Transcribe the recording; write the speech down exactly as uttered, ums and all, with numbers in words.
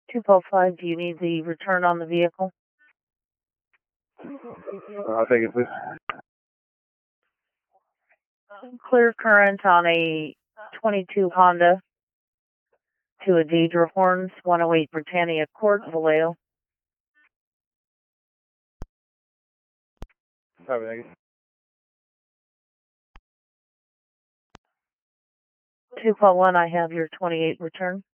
two twelve five, do you need the return on the vehicle? I'll take it, please. Clear current on a twenty-two Honda to a Deidre Horns, one oh eight Britannia Court, Vallejo. Copy, thank you. two twelve one, I have your twenty-eight return.